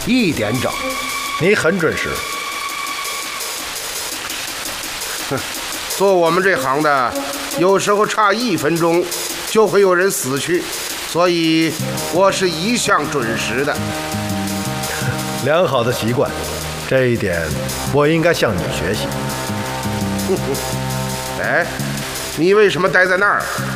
1点整。 你很准时。 做我们这行的，有时候差1分钟就会有人死去，所以我是一向准时的。 良好的习惯，这一点我应该向你学习。 哎，你为什么待在那儿？